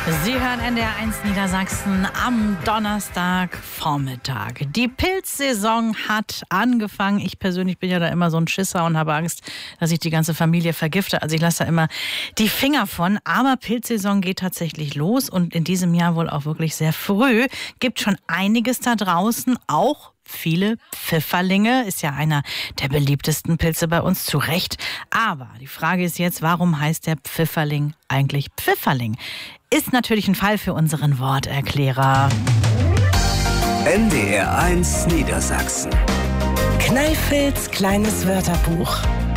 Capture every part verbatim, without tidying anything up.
Sie hören N D R eins Niedersachsen am Donnerstagvormittag. Die Pilzsaison hat angefangen. Ich persönlich bin ja da immer so ein Schisser und habe Angst, dass ich die ganze Familie vergifte. Also ich lasse da immer die Finger von. Aber Pilzsaison geht tatsächlich los und in diesem Jahr wohl auch wirklich sehr früh. Gibt schon einiges da draußen, auch viele Pfifferlinge, ist ja einer der beliebtesten Pilze bei uns, zu Recht. Aber die Frage ist jetzt, warum heißt der Pfifferling eigentlich Pfifferling? Ist natürlich ein Fall für unseren Worterklärer. N D R eins Niedersachsen. Kneifels kleines Wörterbuch.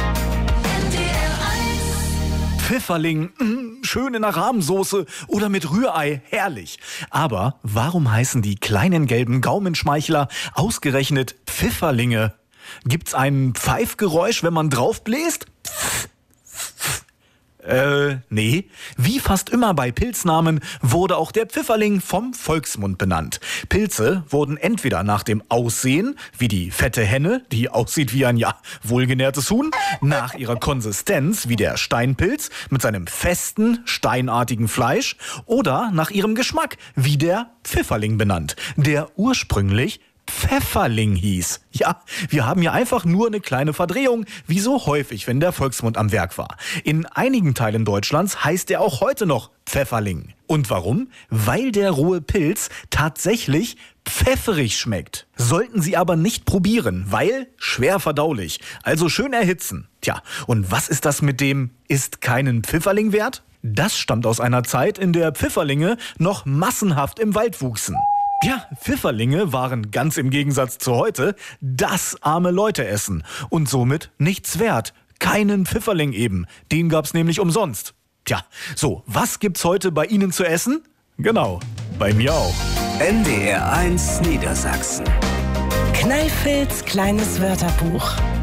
Pfifferling, mh, schön in der Rahmsoße oder mit Rührei, herrlich. Aber warum heißen die kleinen gelben Gaumenschmeichler ausgerechnet Pfifferlinge? Gibt's ein Pfeifgeräusch, wenn man draufbläst? Pff, pff. Äh, nee. Wie fast immer bei Pilznamen wurde auch der Pfifferling vom Volksmund benannt. Pilze wurden entweder nach dem Aussehen, wie die fette Henne, die aussieht wie ein, ja, wohlgenährtes Huhn, nach ihrer Konsistenz, wie der Steinpilz mit seinem festen, steinartigen Fleisch, oder nach ihrem Geschmack, wie der Pfifferling benannt, der ursprünglich Pfefferling hieß. Ja, wir haben hier einfach nur eine kleine Verdrehung, wie so häufig, wenn der Volksmund am Werk war. In einigen Teilen Deutschlands heißt er auch heute noch Pfefferling. Und warum? Weil der rohe Pilz tatsächlich pfefferig schmeckt. Sollten Sie aber nicht probieren, weil schwer verdaulich. Also schön erhitzen. Tja, und was ist das mit dem ist keinen Pfifferling wert? Das stammt aus einer Zeit, in der Pfifferlinge noch massenhaft im Wald wuchsen. Ja, Pfifferlinge waren ganz im Gegensatz zu heute das arme Leute-Essen und somit nichts wert. Keinen Pfifferling eben, den gab's nämlich umsonst. Tja, so, was gibt's heute bei Ihnen zu essen? Genau, bei mir auch. N D R eins Niedersachsen. Kneifels kleines Wörterbuch.